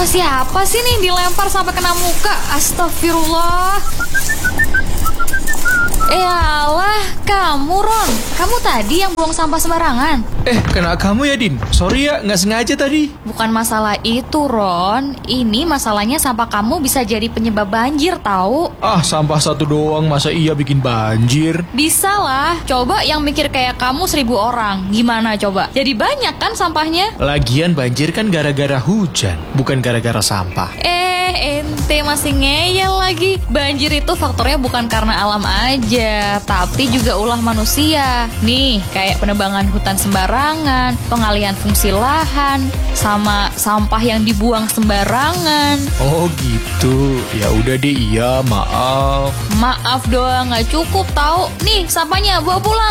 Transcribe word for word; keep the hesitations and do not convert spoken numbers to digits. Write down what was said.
Sama siapa sih nih dilempar sampai kena muka? Astagfirullah. Eh alah, kamu Ron. Kamu tadi yang buang sampah sembarangan. Eh, kena kamu ya, Din? Sorry ya, nggak sengaja tadi. Bukan masalah itu, Ron. Ini masalahnya sampah kamu bisa jadi penyebab banjir, tahu? Ah, sampah satu doang, masa iya bikin banjir? Bisa lah. Coba yang mikir kayak kamu seribu orang. Gimana coba? Jadi banyak kan sampahnya? Lagian banjir kan gara-gara hujan, bukan gara-gara sampah. Eh, ente masih ngeyel lagi. Banjir itu faktornya bukan karena alam aja, tapi juga ulah manusia. Nih, kayak penebangan hutan sembarangan, pengalihan fungsi lahan, sama sampah yang dibuang sembarangan. Oh gitu, ya udah deh, iya maaf. Maaf doang nggak cukup tahu. Nih, sampahnya bawa pulang.